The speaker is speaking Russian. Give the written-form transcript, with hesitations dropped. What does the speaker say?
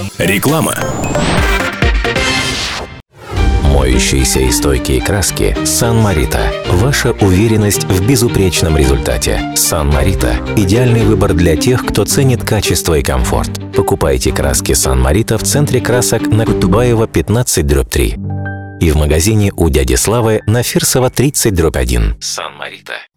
Реклама. Моющиеся и стойкие краски Сан-Марита. Ваша уверенность в безупречном результате. Сан-Марита – идеальный выбор для тех, кто ценит качество и комфорт. Покупайте краски Сан-Марита в центре красок на Кутубаева 15/3 и в магазине у дяди Славы на Фирсова 30/1. Сан-Марита.